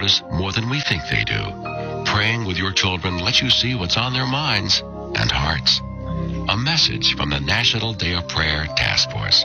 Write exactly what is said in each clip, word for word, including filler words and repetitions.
notice more than we think they do. Praying with your children lets you see what's on their minds and hearts. A message from the National Day of Prayer Task Force.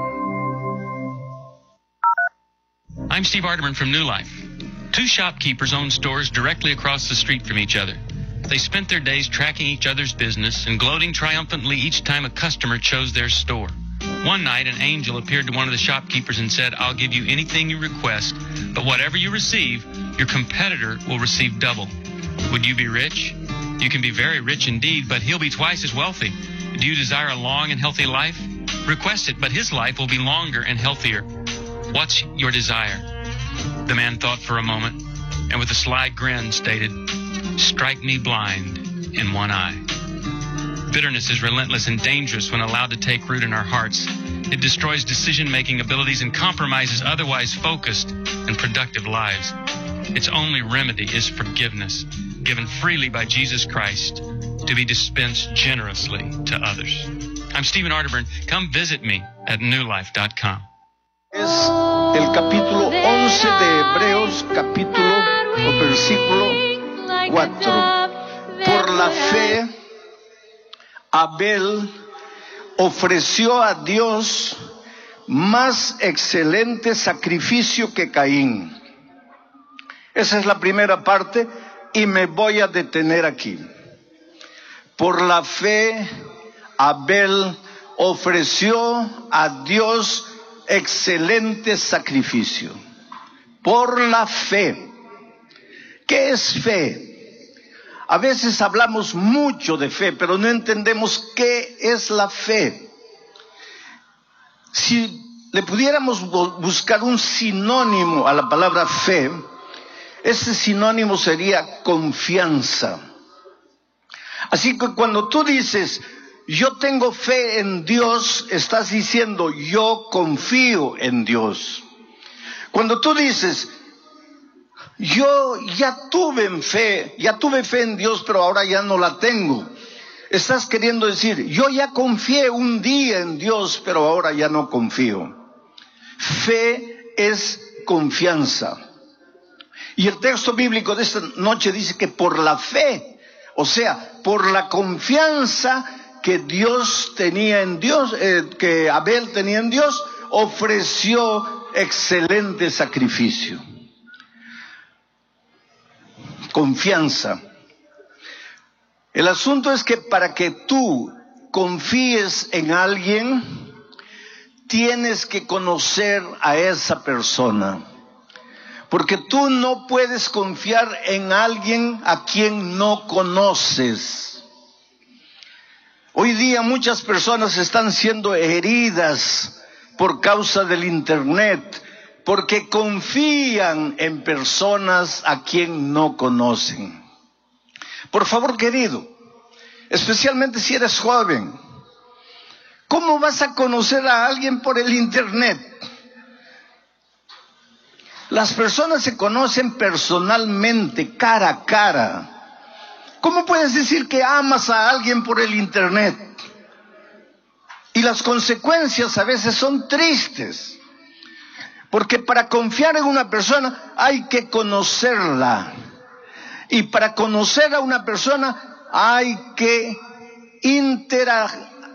I'm Steve Arterman from New Life. Two shopkeepers own stores directly across the street from each other. They spent their days tracking each other's business and gloating triumphantly each time a customer chose their store. One night, an angel appeared to one of the shopkeepers and said, "I'll give you anything you request, but whatever you receive, your competitor will receive double." Would you be rich? You can be very rich indeed, but he'll be twice as wealthy. Do you desire a long and healthy life? Request it, but his life will be longer and healthier. What's your desire? The man thought for a moment, and with a sly grin stated, "Strike me blind in one eye." Bitterness is relentless and dangerous when allowed to take root in our hearts. It destroys decision-making abilities and compromises otherwise focused and productive lives. Its only remedy is forgiveness, given freely by Jesus Christ, to be dispensed generously to others. I'm Stephen Arterburn. Come visit me at new life dot com. Es el capítulo once de Hebreos, capítulo o versículo cuatro. Por la fe, Abel ofreció a Dios más excelente sacrificio que Caín. Esa es la primera parte y me voy a detener aquí. Por la fe, Abel ofreció a Dios excelente sacrificio. Por la fe. ¿Qué es fe? A veces hablamos mucho de fe, pero no entendemos qué es la fe. Si le pudiéramos buscar un sinónimo a la palabra fe, ese sinónimo sería confianza. Así que cuando tú dices, yo tengo fe en Dios, estás diciendo, yo confío en Dios. Cuando tú dices, yo ya tuve fe, ya tuve fe en Dios, pero ahora ya no la tengo, estás queriendo decir, yo ya confié un día en Dios, pero ahora ya no confío. Fe es confianza. Y el texto bíblico de esta noche dice que por la fe, o sea, por la confianza que Dios tenía en Dios, eh, que Abel tenía en Dios, ofreció excelente sacrificio. Confianza. El asunto es que para que tú confíes en alguien, tienes que conocer a esa persona. Porque tú no puedes confiar en alguien a quien no conoces. Hoy día muchas personas están siendo heridas por causa del internet, porque confían en personas a quien no conocen. Por favor, querido, especialmente si eres joven, ¿cómo vas a conocer a alguien por el internet? Las personas se conocen personalmente, cara a cara. ¿Cómo puedes decir que amas a alguien por el internet? Y las consecuencias a veces son tristes. Porque para confiar en una persona hay que conocerla. Y para conocer a una persona hay que intera,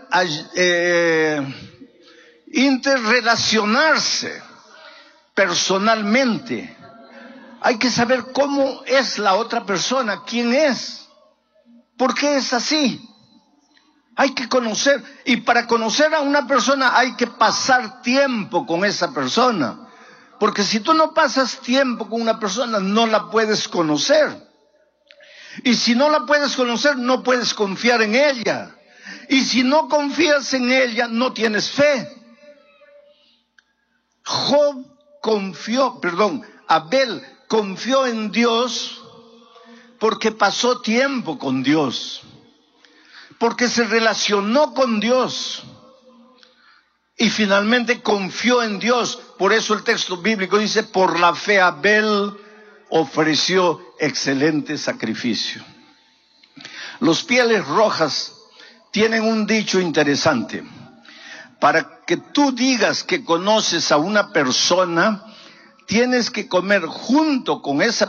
eh, interrelacionarse personalmente. Hay que saber cómo es la otra persona, quién es, por qué es así. Hay que conocer, y para conocer a una persona hay que pasar tiempo con esa persona. Porque si tú no pasas tiempo con una persona, no la puedes conocer. Y si no la puedes conocer, no puedes confiar en ella. Y si no confías en ella, no tienes fe. Job confió, perdón, Abel confió en Dios porque pasó tiempo con Dios. Porque se relacionó con Dios. Y finalmente confió en Dios. Por eso el texto bíblico dice, por la fe Abel ofreció excelente sacrificio. Los Pieles Rojas tienen un dicho interesante. Para que tú digas que conoces a una persona, tienes que comer junto con esa